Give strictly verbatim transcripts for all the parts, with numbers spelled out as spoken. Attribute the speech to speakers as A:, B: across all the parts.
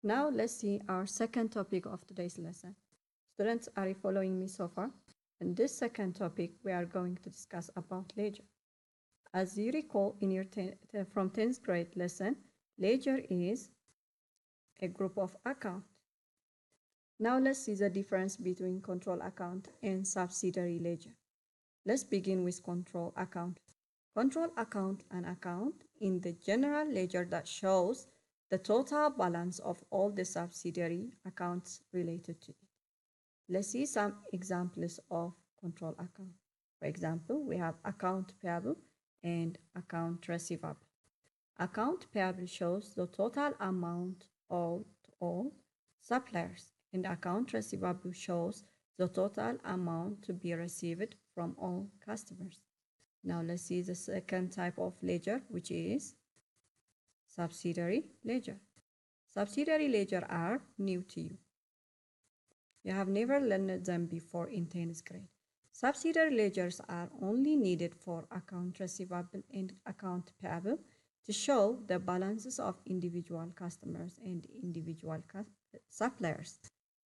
A: Now let's see our second topic of today's lesson. Students, are you following me so far? In this second topic, we are going to discuss about ledger. As you recall in your ten, from tenth grade lesson, ledger is a group of accounts. Now let's see the difference between control account and subsidiary ledger. Let's begin with control account. Control account an account in the general ledger that shows the total balance of all the subsidiary accounts related to it. Let's see some examples of control account. For example, we have account payable and account receivable. Account payable shows the total amount owed to all suppliers, and account receivable shows the total amount to be received from all customers. Now let's see the second type of ledger, which is subsidiary ledger. Subsidiary ledger are new to you. You have never learned them before in tenth grade. Subsidiary ledgers are only needed for account receivable and account payable to show the balances of individual customers and individual suppliers.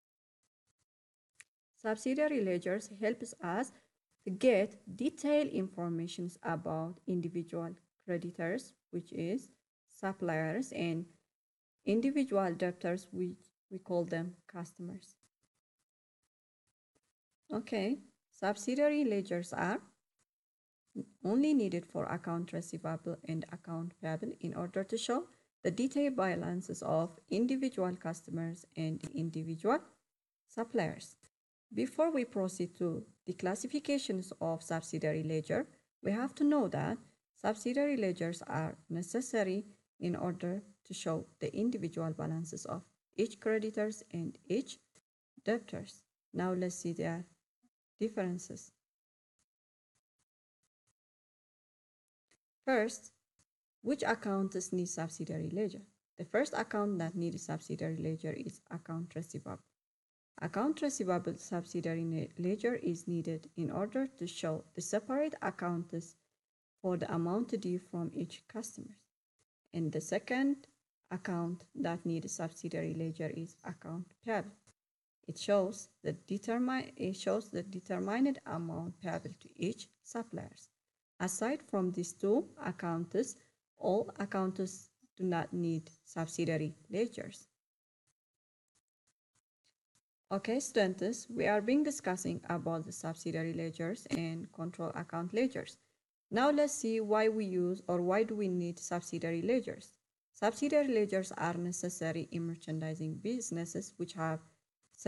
A: Subsidiary ledgers helps us to get detailed information about individual creditors, which is suppliers, and individual debtors, which we call them customers. Okay, subsidiary ledgers are only needed for account receivable and account payable in order to show the detailed balances of individual customers and individual suppliers. Before we proceed to the classifications of subsidiary ledger, we have to know that subsidiary ledgers are necessary in order to show the individual balances of each creditors and each debtors. Now let's see their differences. First, which accounts need subsidiary ledger? The first account that needs subsidiary ledger is account receivable. Account receivable subsidiary ledger is needed in order to show the separate accounts for the amount due from each customer. And the second account that needs subsidiary ledger is account payable. It shows the determine it shows the determined amount payable to each suppliers. Aside from these two accounts, all accounts do not need subsidiary ledgers. Okay, students, we are being discussing about the subsidiary ledgers and control account ledgers. Now let's see why we use or why do we need subsidiary ledgers. Subsidiary ledgers are necessary in merchandising businesses which have